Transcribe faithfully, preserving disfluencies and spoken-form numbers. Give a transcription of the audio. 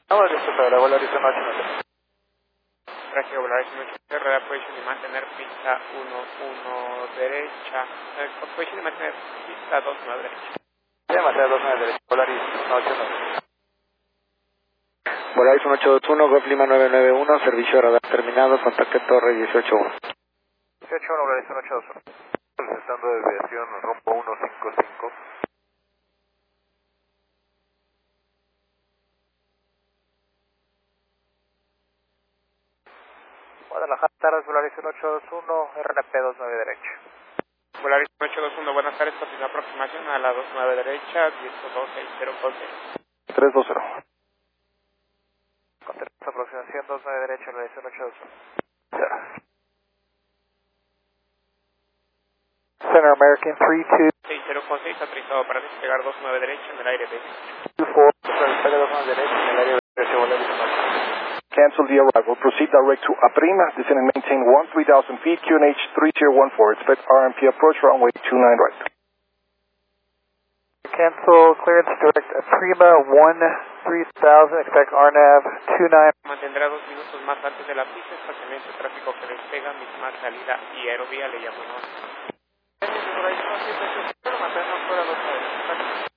Vamos, listo para volar ocho nueve. Gracias, volar ocho nueve, cerrar position y mantener pista uno uno derecha, eh, position y mantener pista dos nueve derecha. Sí, mantener dos nueve derecha, volar ocho nueve. Volar uno ocho dos uno, Golf Lima nueve nueve uno, servicio radar terminado, contacto torre dieciocho uno. dieciocho uno, Volar uno ocho dos uno. Solicitando desviación rumbo uno cinco cinco. Guadalajara, tardes, Volar uno ocho dos uno, R N P dos nueve derecha. Volar uno ocho dos uno, buenas tardes, continúa aproximación a la dos nueve derecha, diez dos seis cero con cero. tres dos cero. Contacto aproximación dos nueve derecha, Volar uno ocho dos uno. Center American three two. seis cero con seis, aterrizado para despegar dos nueve derecha en el aire de two four, despegue dos nueve derecha en el área de derecha, Volar uno ocho. Cancel the arrival. Proceed direct to Aprima. Descend and maintain one three thousand feet. Q N H three zero one four. Expect R M P approach runway two nine right. Cancel clearance direct Aprima one three thousand. Expect R N A V two nine. Mantendrá dos minutos más antes de la pista, estacionamiento de tráfico que despega, misma salida y aerovía le llamo. ¿No? Mantenernos fuera dos nueve.